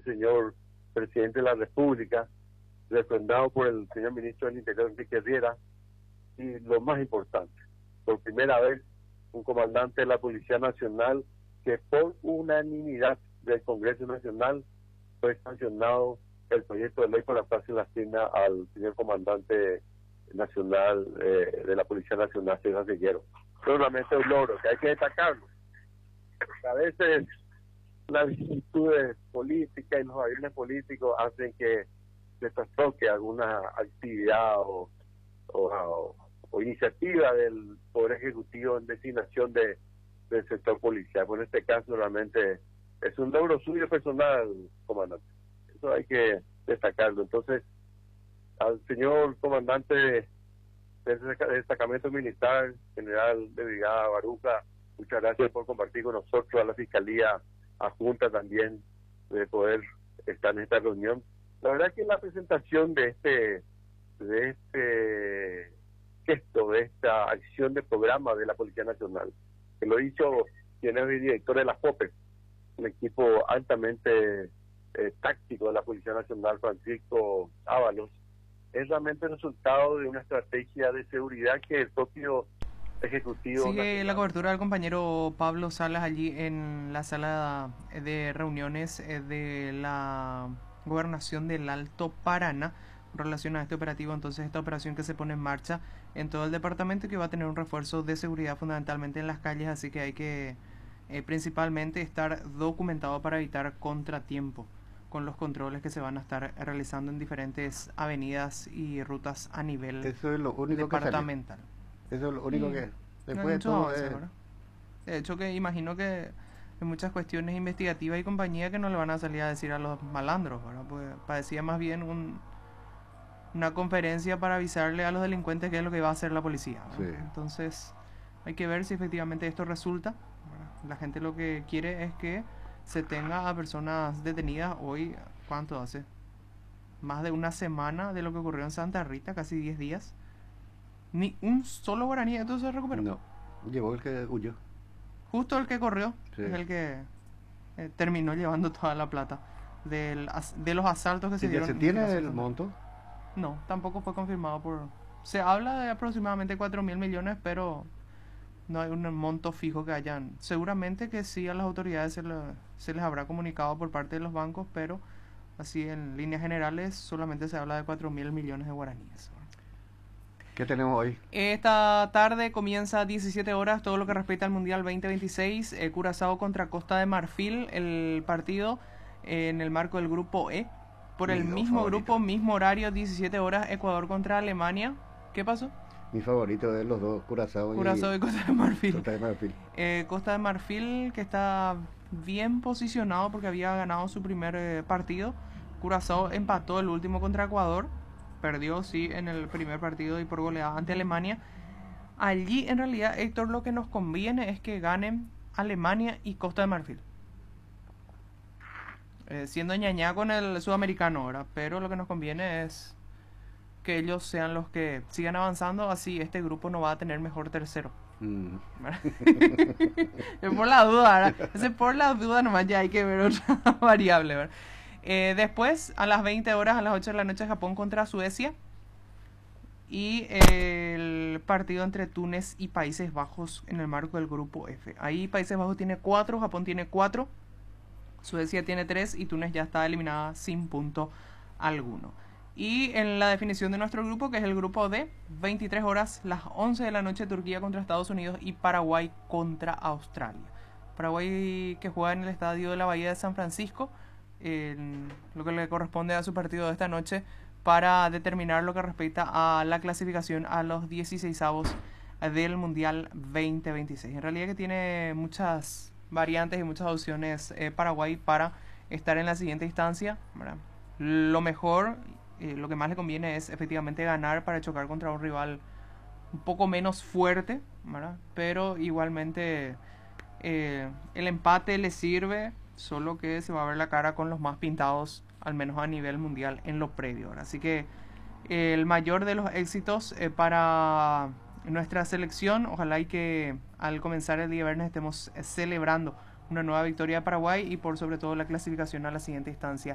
señor presidente de la República, refrendado por el señor ministro del Interior, Enrique Riera, y lo más importante, por primera vez, un comandante de la Policía Nacional que por unanimidad del Congreso Nacional fue sancionado el proyecto de ley por la paz y la Latina al señor comandante nacional de la Policía Nacional, César Seguero. Solamente un logro que hay que destacarlo. A veces las vicisitudes políticas y los aviones políticos hacen que se trastoque alguna actividad o iniciativa del Poder Ejecutivo en designación del sector policial. En este caso realmente es un logro suyo personal, comandante. Eso hay que destacarlo. Entonces, al señor comandante del destacamento militar, general de brigada Baruca, muchas gracias por compartir con nosotros, a la Fiscalía Adjunta también, de poder estar en esta reunión. La verdad que la presentación de este gesto, de esta acción de programa de la Policía Nacional, que lo hizo quien es el director de la FOPE, un equipo altamente táctico de la Policía Nacional, Francisco Ábalos, es realmente el resultado de una estrategia de seguridad que el propio Ejecutivo... Sigue nacional. la cobertura del compañero Pablo Salas allí en la sala de reuniones de la Gobernación del Alto Paraná en relación a este operativo. Entonces, esta operación que se pone en marcha en todo el departamento, que va a tener un refuerzo de seguridad fundamentalmente en las calles, así que hay que principalmente estar documentado para evitar contratiempo con los controles que se van a estar realizando en diferentes avenidas y rutas a nivel Eso es lo único departamental. Eso es lo único que... Después de todo de hecho, que imagino que hay muchas cuestiones investigativas y compañía que no le van a salir a decir a los malandros, ¿verdad? Pues parecía más bien una conferencia para avisarle a los delincuentes qué es lo que va a hacer la policía, ¿no? Sí. Entonces, hay que ver si efectivamente esto resulta, ¿verdad? La gente lo que quiere es que se tenga a personas detenidas hoy. ¿Cuánto hace? Más de una semana de lo que ocurrió en Santa Rita, casi 10 días. Ni un solo guaraní entonces se recuperó. No, llevó el que huyó. Justo el que corrió, sí. Es el que terminó llevando toda la plata de los asaltos que se dieron. ¿Se tiene el monto? No, tampoco fue confirmado por... Se habla de aproximadamente 4.000 millones, pero no hay un monto fijo que hayan. Seguramente que sí, a las autoridades se les habrá comunicado por parte de los bancos, pero así en líneas generales solamente se habla de 4.000 millones de guaraníes. ¿Qué tenemos hoy? Esta tarde comienza a 17 horas todo lo que respecta al Mundial 2026. Curazao contra Costa de Marfil, el partido en el marco del grupo E. Por el mismo grupo, mismo horario, 17 horas, Ecuador contra Alemania. ¿Qué pasó? Mi favorito de los dos, Curazao y Costa de Marfil. Costa de Marfil. Costa de Marfil, que está bien posicionado porque había ganado su primer partido. Curazao empató el último contra Ecuador. Perdió, sí, en el primer partido y por goleada ante Alemania. Allí, en realidad, Héctor, lo que nos conviene es que ganen Alemania y Costa de Marfil. Siendo ñañá con el sudamericano ahora, pero lo que nos conviene es que ellos sean los que sigan avanzando, así este grupo no va a tener mejor tercero. Es por la duda, ¿verdad? Es por la duda nomás, ya hay que ver otra variable, ¿verdad? Después, a las 20 horas, a las 8 de la noche, Japón contra Suecia. Y el partido entre Túnez y Países Bajos en el marco del grupo F. Ahí Países Bajos tiene 4, Japón tiene 4, Suecia tiene 3 y Túnez ya está eliminada sin punto alguno. Y en la definición de nuestro grupo, que es el grupo D, 23 horas, las 11 de la noche, Turquía contra Estados Unidos y Paraguay contra Australia. Paraguay, que juega en el estadio de la Bahía de San Francisco, en lo que le corresponde a su partido de esta noche para determinar lo que respecta a la clasificación a los 16avos del Mundial 2026. En realidad que tiene muchas variantes y muchas opciones Paraguay para estar en la siguiente instancia, ¿verdad? Lo mejor, lo que más le conviene es efectivamente ganar para chocar contra un rival un poco menos fuerte, ¿verdad? Pero igualmente el empate le sirve, solo que se va a ver la cara con los más pintados, al menos a nivel mundial en lo previo. Así que el mayor de los éxitos para nuestra selección. Ojalá y que al comenzar el día viernes estemos celebrando una nueva victoria de Paraguay y por sobre todo la clasificación a la siguiente instancia